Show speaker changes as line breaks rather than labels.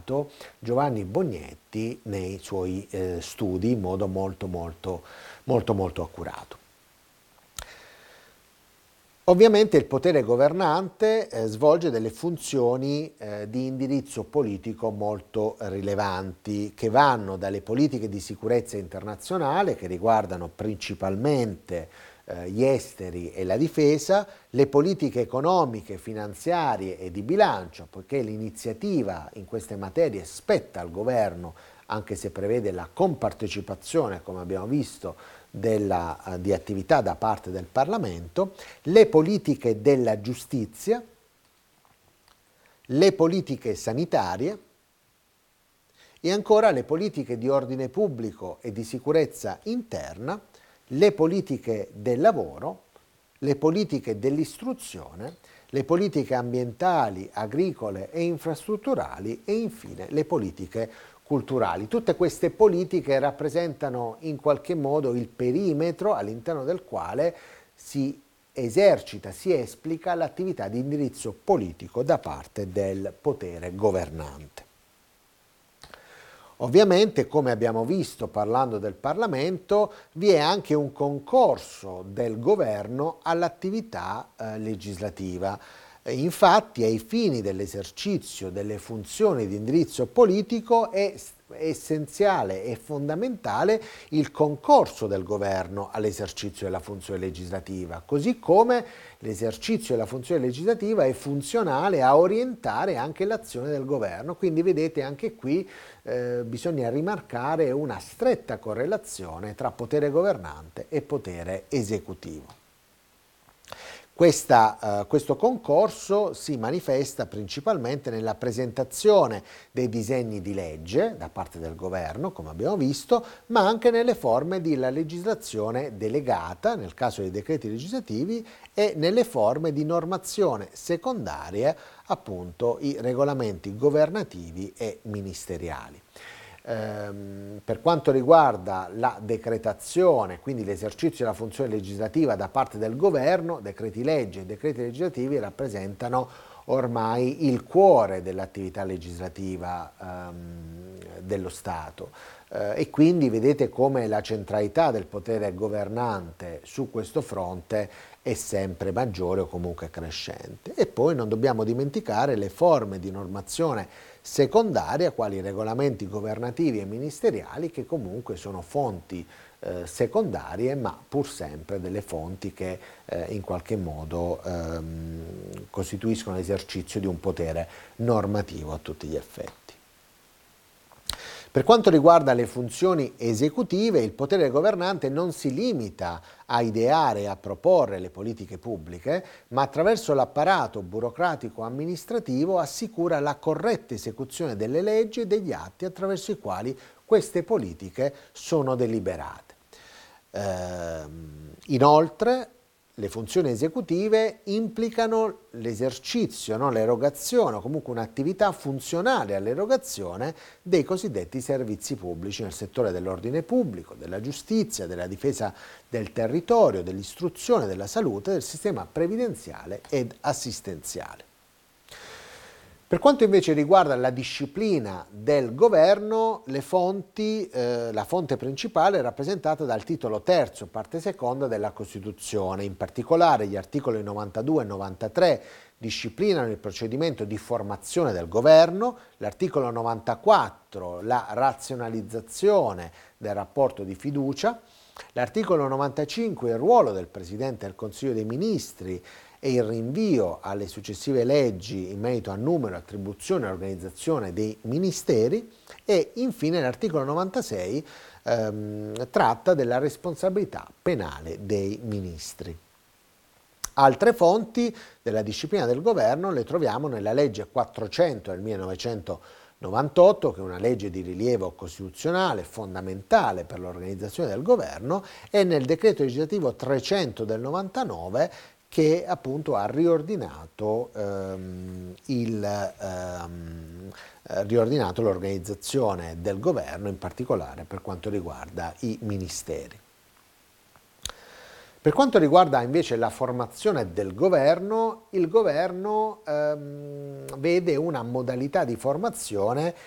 spiegato Giovanni Bognetti nei suoi studi in modo molto accurato. Ovviamente il potere governante svolge delle funzioni di indirizzo politico molto rilevanti, che vanno dalle politiche di sicurezza internazionale, che riguardano principalmente gli esteri e la difesa, le politiche economiche, finanziarie e di bilancio, poiché l'iniziativa in queste materie spetta al governo, anche se prevede la compartecipazione, come abbiamo visto, di attività da parte del Parlamento, le politiche della giustizia, le politiche sanitarie e ancora le politiche di ordine pubblico e di sicurezza interna, le politiche del lavoro, le politiche dell'istruzione, le politiche ambientali, agricole e infrastrutturali e infine le politiche culturali. Tutte queste politiche rappresentano in qualche modo il perimetro all'interno del quale si esercita, si esplica l'attività di indirizzo politico da parte del potere governante. Ovviamente, come abbiamo visto parlando del Parlamento, vi è anche un concorso del governo all'attività legislativa. Infatti, ai fini dell'esercizio delle funzioni di indirizzo politico è essenziale e fondamentale il concorso del governo all'esercizio della funzione legislativa, così come l'esercizio della funzione legislativa è funzionale a orientare anche l'azione del governo. Quindi vedete anche qui bisogna rimarcare una stretta correlazione tra potere governante e potere esecutivo. Questo concorso si manifesta principalmente nella presentazione dei disegni di legge da parte del governo, come abbiamo visto, ma anche nelle forme della legislazione delegata, nel caso dei decreti legislativi, e nelle forme di normazione secondaria, appunto i regolamenti governativi e ministeriali. Per quanto riguarda la decretazione, quindi l'esercizio della funzione legislativa da parte del governo, decreti legge e decreti legislativi rappresentano ormai il cuore dell'attività legislativa dello Stato e quindi vedete come la centralità del potere governante su questo fronte è sempre maggiore o comunque crescente. E poi non dobbiamo dimenticare le forme di normazione secondaria, quali i regolamenti governativi e ministeriali, che comunque sono fonti secondarie, ma pur sempre delle fonti che in qualche modo costituiscono l'esercizio di un potere normativo a tutti gli effetti. Per quanto riguarda le funzioni esecutive, il potere governante non si limita a ideare e a proporre le politiche pubbliche, ma attraverso l'apparato burocratico-amministrativo assicura la corretta esecuzione delle leggi e degli atti attraverso i quali queste politiche sono deliberate. Inoltre, le funzioni esecutive implicano l'esercizio, l'erogazione o comunque un'attività funzionale all'erogazione dei cosiddetti servizi pubblici nel settore dell'ordine pubblico, della giustizia, della difesa del territorio, dell'istruzione, della salute, del sistema previdenziale ed assistenziale. Per quanto invece riguarda la disciplina del governo, la fonte principale è rappresentata dal titolo terzo, parte seconda della Costituzione. In particolare gli articoli 92 e 93 disciplinano il procedimento di formazione del governo, l'articolo 94 la razionalizzazione del rapporto di fiducia, l'articolo 95 il ruolo del Presidente del Consiglio dei Ministri e il rinvio alle successive leggi in merito a numero, attribuzione e organizzazione dei ministeri e infine l'articolo 96 tratta della responsabilità penale dei ministri. Altre fonti della disciplina del governo le troviamo nella legge 400 del 1998, che è una legge di rilievo costituzionale fondamentale per l'organizzazione del governo, e nel decreto legislativo 300 del 99, che appunto ha riordinato l'organizzazione del governo, in particolare per quanto riguarda i ministeri. Per quanto riguarda invece la formazione del governo, il governo vede una modalità di formazione